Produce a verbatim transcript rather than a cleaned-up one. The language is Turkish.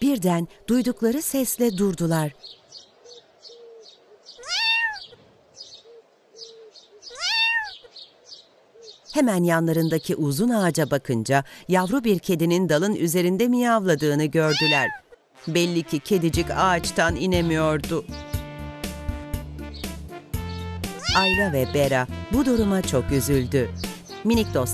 Birden duydukları sesle durdular. Hemen yanlarındaki uzun ağaca bakınca yavru bir kedinin dalın üzerinde miyavladığını gördüler. Belli ki kedicik ağaçtan inemiyordu. Ayla ve Bera bu duruma çok üzüldü. Minik dostlar